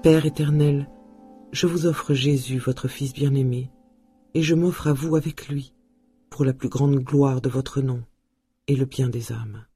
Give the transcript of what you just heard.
Père éternel, je vous offre Jésus, votre Fils bien-aimé, et je m'offre à vous avec lui, pour la plus grande gloire de votre nom et le bien des âmes.